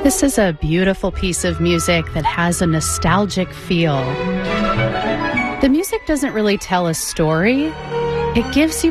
This is a beautiful piece of music that has a nostalgic feel. The music doesn't really tell a story. It gives you